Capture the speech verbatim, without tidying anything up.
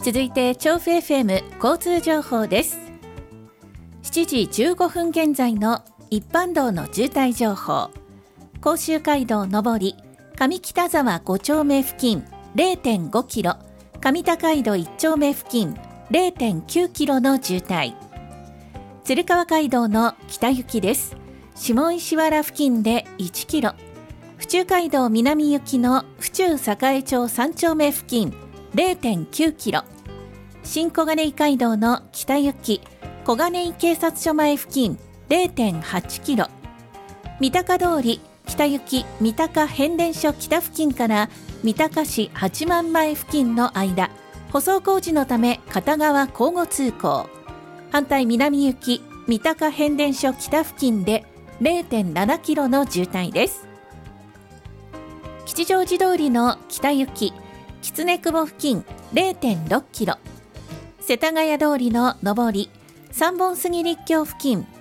続いて調布 エフエム 交通情報です。しちじじゅうごふん現在の一般道の渋滞情報。甲州街道上り上北沢ご丁目付近 れいてんごキロ、上高井戸いち丁目付近 れいてんきゅうキロの渋滞。鶴川街道の北行きです。下石原付近でいちキロ、府中街道南行きの府中栄町さん丁目付近 れいてんきゅうキロ、新小金井街道の北行き小金井警察署前付近 れいてんはちキロ、三鷹通り北行き三鷹変電所北付近から三鷹市八幡前付近の間、舗装工事のため片側交互通行。反対南行き三鷹変電所北付近で れいてんななキロの渋滞です。吉祥寺通りの北行き狐久保付近 れいてんろくキロ、世田谷通りの上り三本杉立教付近